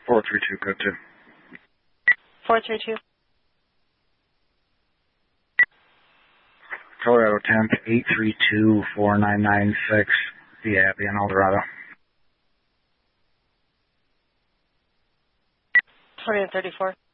432, go to. 432. Colorado 10th, 832-4996, via Appian, Eldorado. 20 and 34.